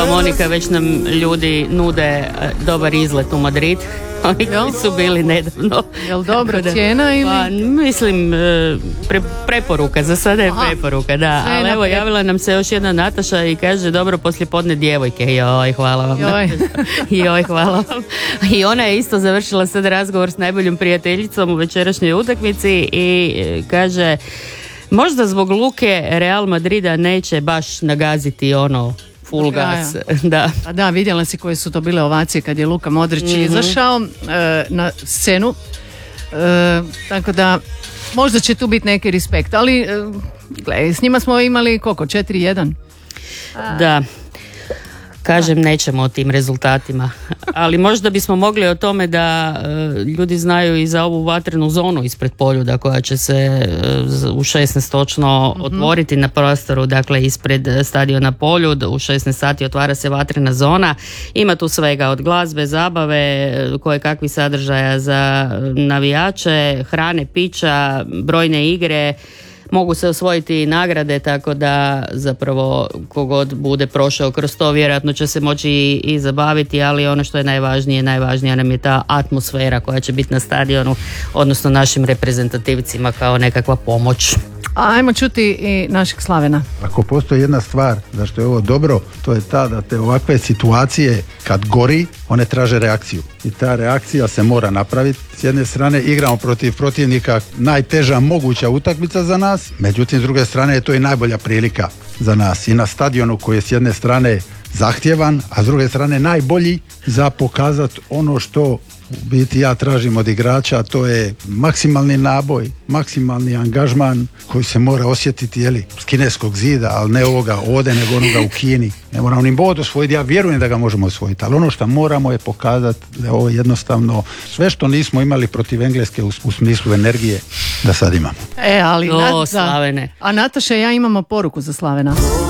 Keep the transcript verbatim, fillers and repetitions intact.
Monika, već nam ljudi nude dobar izlet u Madrid. Oni koji su bili nedavno. Jel dobro, cijena ili? Pa, mislim, pre, preporuka, za sada je Aha. preporuka, da. Sve ali evo, pre... javila nam se još jedna Nataša i kaže, dobro, poslijepodne djevojke. Joj, hvala vam. Joj. Joj, hvala vam. I ona je isto završila sad razgovor s najboljom prijateljicom u večerašnjoj utakmici i kaže, možda zbog luke Real Madrida neće baš nagaziti ono full gas. Da. A da, vidjela si koje su to bile ovacije kad je Luka Modrić mm-hmm. izašao e, na scenu. E, tako da možda će tu biti neki respekt, ali e, gledaj, s njima smo imali koliko? četiri jedan? Da. Kažem, nećemo o tim rezultatima, ali možda bismo mogli o tome da e, ljudi znaju i za ovu vatrenu zonu ispred Poljuda koja će se e, u šesnaest točno mm-hmm. otvoriti na prostoru, dakle ispred stadiona Poljud. U šesnaest sati otvara se vatrena zona. Ima tu svega od glazbe, zabave, koje kakvi sadržaja za navijače, hrane, pića, brojne igre. Mogu se osvojiti i nagrade, tako da zapravo kogod bude prošao kroz to vjerojatno će se moći i, i zabaviti, ali ono što je najvažnije, najvažnija nam je ta atmosfera koja će biti na stadionu, odnosno našim reprezentativcima kao nekakva pomoć. Ajmo čuti i našeg Slavena. Ako postoji jedna stvar zašto je ovo dobro, to je ta da te ovakve situacije kad gori, one traže reakciju. I ta reakcija se mora napraviti. S jedne strane igramo protiv protivnika, najteža moguća utakmica za nas, međutim s druge strane je to i najbolja prilika za nas. I na stadionu koji je s jedne strane zahtjevan, a s druge strane najbolji za pokazati ono što u biti ja tražim od igrača, to je maksimalni naboj, maksimalni angažman koji se mora osjetiti, jeli, s kineskog zida, ali ne ovoga ovdje, nego onoga u Kini. Ne moramo ni bod osvojiti, ja vjerujem da ga možemo osvojiti, ali ono što moramo je pokazati da je ovo jednostavno sve što nismo imali protiv Engleske u, u smislu energije, da sad imamo. E, ali o, Slavene. A Nataša i ja imamo poruku za Slavena.